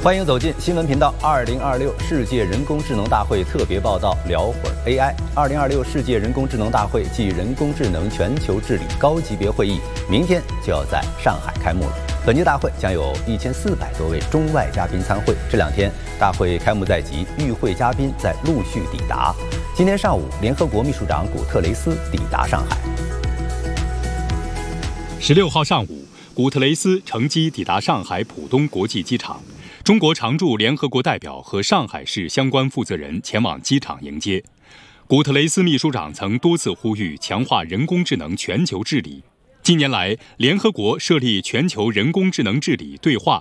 欢迎走进新闻频道2026世界人工智能大会特别报道，聊会儿 AI。2026世界人工智能大会暨人工智能全球治理高级别会议，明天就要在上海开幕了。本届大会将有1400多位中外嘉宾参会。这2天，大会开幕在即，与会嘉宾在陆续抵达。今天上午，联合国秘书长古特雷斯抵达上海。 16号上午，古特雷斯乘机抵达上海浦东国际机场。中国常驻联合国代表和上海市相关负责人前往机场迎接。古特雷斯秘书长曾多次呼吁强化人工智能全球治理。近年来，联合国设立全球人工智能治理对话